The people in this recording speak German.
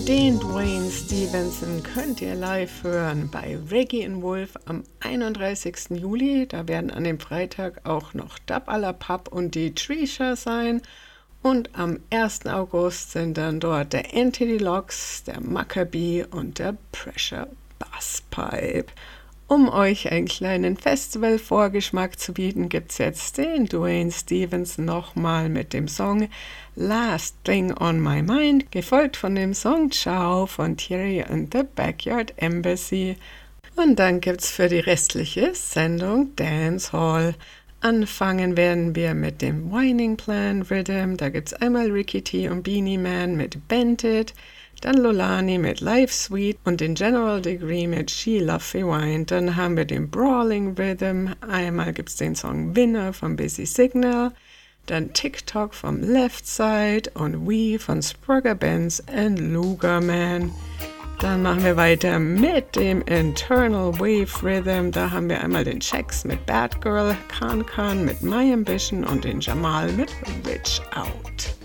Den Dwayne Stevenson könnt ihr live hören bei Reggae in Wolf am 31. Juli. Da werden an dem Freitag auch noch Dub à la Pub und die Trisha sein. Und am 1. August sind dann dort der Entity Locks, der Maccabee und der Pressure Basspipe. Um euch einen kleinen Festival-Vorgeschmack zu bieten, gibt's jetzt den Dwayne Stevenson nochmal mit dem Song Last Thing on My Mind, gefolgt von dem Song Ciao von Thierry and the Backyard Embassy. Und dann gibt's für die restliche Sendung Dancehall. Anfangen werden wir mit dem Whining Plan Rhythm. Da gibt's einmal Ricky T und Beanie Man mit Bend It, dann Lolani mit Life Sweet und den General Degree mit She Love Wine. Dann haben wir den Brawling Rhythm. Einmal gibt's den Song Winner von Busy Signal, dann TikTok vom Left Side und We von Sprugger Benz and Luger Man. Dann machen wir weiter mit dem Internal Wave Rhythm. Da haben wir einmal den Checks mit Bad Girl, Khan mit My Ambition und den Jamal mit Rich Out.